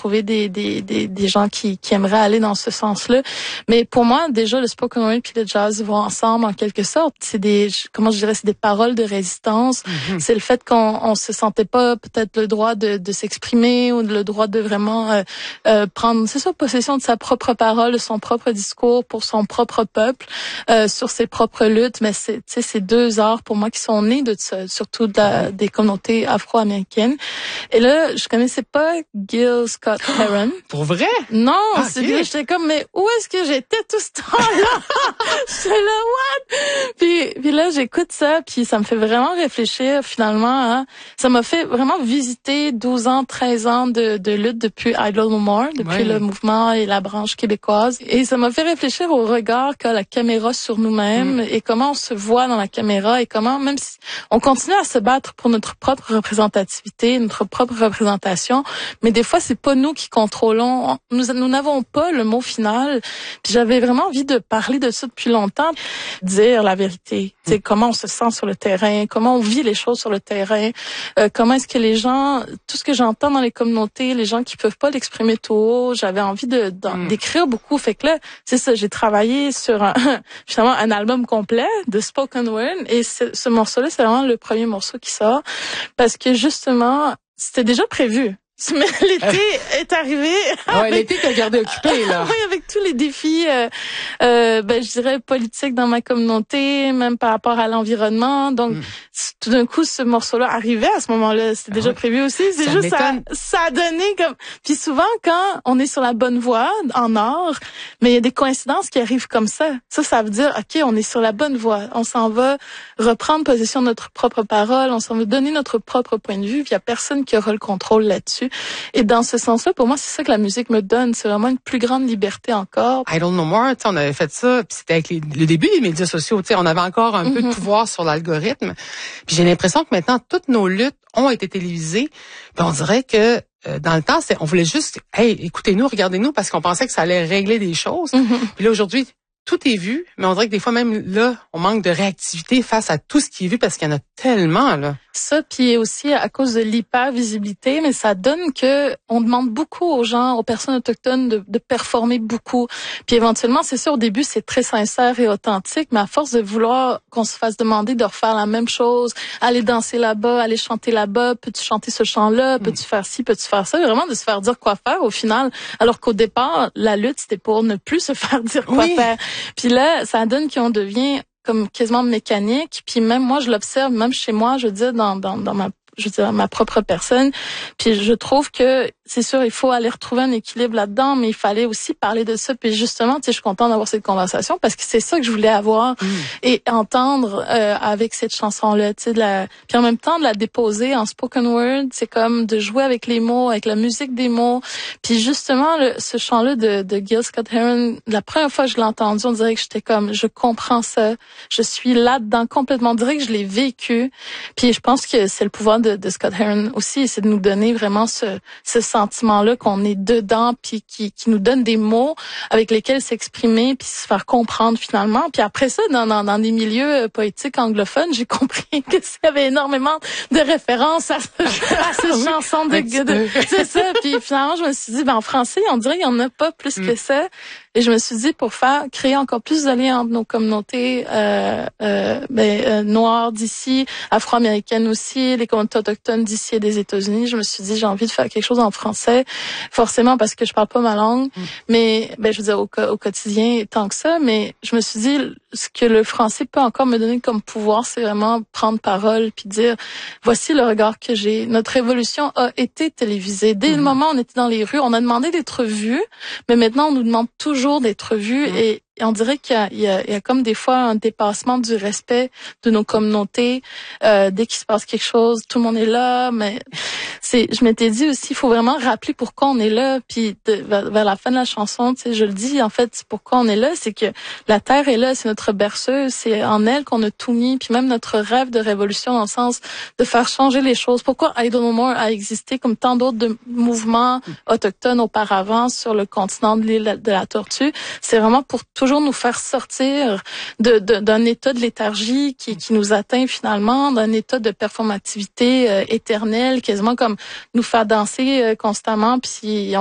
trouver des gens qui aimeraient aller dans ce sens-là. Mais pour moi, déjà, le spoken word puis le jazz vont ensemble en quelque sorte. C'est des paroles de résistance. Mm-hmm. C'est le fait qu'on se sentait pas peut-être le droit de s'exprimer ou le droit de vraiment prendre, c'est ça, possession de sa propre parole, de son propre discours pour son propre peuple, sur ses propres luttes. Mais c'est deux arts pour moi qui sont nés de ça, surtout des communautés afro-américaines. Et là, je connaissais pas Gil Scott-Heron. Pour vrai? Non, okay. J'étais comme, mais où est-ce que j'étais tout ce temps-là? J'étais là, what? Puis là, j'écoute ça, puis ça me fait vraiment réfléchir finalement. Hein. Ça m'a fait vraiment visiter 12 ans, 13 ans de lutte depuis Idle No More, depuis le mouvement et la branche québécoise. Et ça m'a fait réfléchir au regard qu'a la caméra sur nous-mêmes et comment on se voit dans la caméra et comment, même si on continue à se battre pour notre propre représentativité, notre propre représentation, mais des fois, c'est pas nous qui contrôlons. Nous n'avons pas le mot final. Puis j'avais vraiment envie de parler de ça depuis longtemps, dire la vérité. C'est comment on se sent sur le terrain, comment on vit les choses sur le terrain, comment est-ce que les gens, tout ce que j'entends dans les communautés, les gens qui peuvent pas l'exprimer tout haut, j'avais envie d'écrire beaucoup. Fait que là, c'est ça, j'ai travaillé sur finalement un album complet de spoken word et ce morceau-là, c'est vraiment le premier morceau qui sort parce que justement, c'était déjà prévu. Mais l'été est arrivé. Ouais, l'été t'a gardé occupé, là. Oui, avec tous les défis, je dirais politiques dans ma communauté, même par rapport à l'environnement. Donc, tout d'un coup, ce morceau-là arrivait à ce moment-là. C'était déjà prévu aussi. C'est juste, ça a donné comme, puis souvent, quand on est sur la bonne voie, en art, mais il y a des coïncidences qui arrivent comme ça. Ça veut dire, OK, on est sur la bonne voie. On s'en va reprendre possession de notre propre parole. On s'en va donner notre propre point de vue. Puis il y a personne qui aura le contrôle là-dessus. Et dans ce sens-là, pour moi, c'est ça que la musique me donne. C'est vraiment une plus grande liberté encore. Idle No More, on avait fait ça, puis c'était avec le début des médias sociaux. On avait encore un peu de pouvoir sur l'algorithme. Puis j'ai l'impression que maintenant, toutes nos luttes ont été télévisées. Puis on dirait que dans le temps, on voulait juste, hey, écoutez-nous, regardez-nous, parce qu'on pensait que ça allait régler des choses. Puis là, aujourd'hui, tout est vu, mais on dirait que des fois même là, on manque de réactivité face à tout ce qui est vu parce qu'il y en a tellement là. Ça, puis aussi à cause de l'hyper-visibilité, mais ça donne que on demande beaucoup aux gens, aux personnes autochtones de performer beaucoup. Puis éventuellement, c'est sûr, au début, c'est très sincère et authentique, mais à force de vouloir qu'on se fasse demander de refaire la même chose, aller danser là-bas, aller chanter là-bas, peux-tu chanter ce chant-là, peux-tu faire ci, peux-tu faire ça, vraiment de se faire dire quoi faire au final, alors qu'au départ, la lutte, c'était pour ne plus se faire dire quoi faire. Puis là, ça donne qu'on devient comme quasiment mécanique. Puis même moi, je l'observe, même chez moi, je veux dire, dans ma propre personne. Puis je trouve que, c'est sûr, il faut aller retrouver un équilibre là-dedans, mais il fallait aussi parler de ça. Puis justement, je suis contente d'avoir cette conversation parce que c'est ça que je voulais avoir et entendre avec cette chanson-là. Puis en même temps, de la déposer en spoken word, c'est comme de jouer avec les mots, avec la musique des mots. Puis justement, ce chant-là de Gil Scott-Heron, la première fois que je l'ai entendu, on dirait que j'étais comme, je comprends ça. Je suis là-dedans complètement. On dirait que je l'ai vécu. Puis je pense que c'est le pouvoir de Scott Heron aussi, c'est de nous donner vraiment ce sentiment-là qu'on est dedans, puis qui nous donne des mots avec lesquels s'exprimer, puis se faire comprendre finalement. Puis après ça, dans des milieux poétiques anglophones, j'ai compris que il y avait énormément de références à cette chanson c'est ça. Puis finalement, je me suis dit, en français, on dirait qu'il y en a pas plus que ça. Et je me suis dit, pour créer encore plus de liens entre nos communautés noires d'ici, afro-américaines aussi, les communautés autochtones d'ici et des États-Unis, je me suis dit, j'ai envie de faire quelque chose en français, forcément parce que je parle pas ma langue, mais je veux dire au quotidien tant que ça, mais je me suis dit, ce que le français peut encore me donner comme pouvoir, c'est vraiment prendre parole puis dire, voici le regard que j'ai. Notre révolution a été télévisée. Dès le moment où on était dans les rues, on a demandé d'être vus, mais maintenant on nous demande toujours d'être vus et on dirait qu'il y a comme des fois un dépassement du respect de nos communautés. Dès qu'il se passe quelque chose, tout le monde est là, mais je m'étais dit aussi, il faut vraiment rappeler pourquoi on est là. Puis vers la fin de la chanson, je le dis, en fait, c'est pourquoi on est là, c'est que la terre est là, c'est notre berceuse, c'est en elle qu'on a tout mis. Puis même notre rêve de révolution, dans le sens de faire changer les choses. Pourquoi Idle No More a existé comme tant d'autres de mouvements autochtones auparavant sur le continent de l'île de la Tortue, c'est vraiment pour toujours nous faire sortir d'un état de léthargie qui nous atteint finalement, d'un état de performativité éternelle, quasiment comme nous faire danser constamment, puis